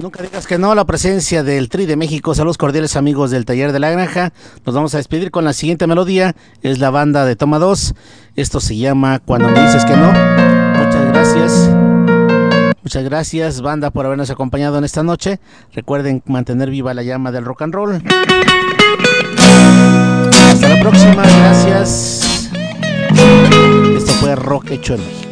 Nunca digas que no, la presencia del Tri de México. Saludos cordiales, amigos del Taller de la Granja. Nos vamos a despedir con la siguiente melodía. Es la banda de Toma 2. Esto se llama Cuando me dices que no. Muchas gracias. Muchas gracias, banda, por habernos acompañado en esta noche. Recuerden mantener viva la llama del rock and roll. Hasta la próxima, gracias. Esto fue Rock Hecho en México.